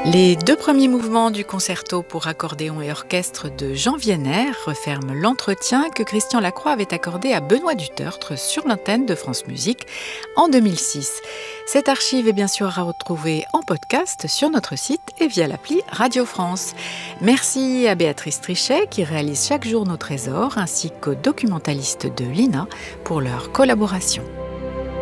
Les deux premiers mouvements du concerto pour accordéon et orchestre de Jean Wiener referment l'entretien que Christian Lacroix avait accordé à Benoît Dutertre sur l'antenne de France Musique en 2006. Cette archive est bien sûr à retrouver en podcast sur notre site et via l'appli Radio France. Merci à Béatrice Trichet qui réalise chaque jour nos trésors ainsi qu'aux documentalistes de l'INA pour leur collaboration.